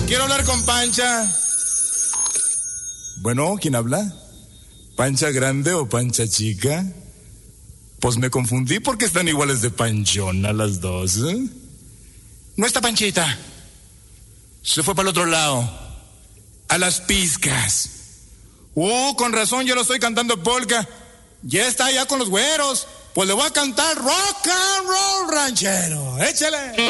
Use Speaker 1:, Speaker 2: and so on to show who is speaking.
Speaker 1: Quiero hablar con Pancha. Bueno, ¿quién habla? ¿Pancha grande o Pancha chica? Pues me confundí porque están iguales de panchona las dos, ¿eh? No está Panchita. Se fue para el otro lado. A las pizcas. Con razón yo lo estoy cantando polka. Ya está allá con los güeros. Pues le voy a cantar rock and roll ranchero. Échale.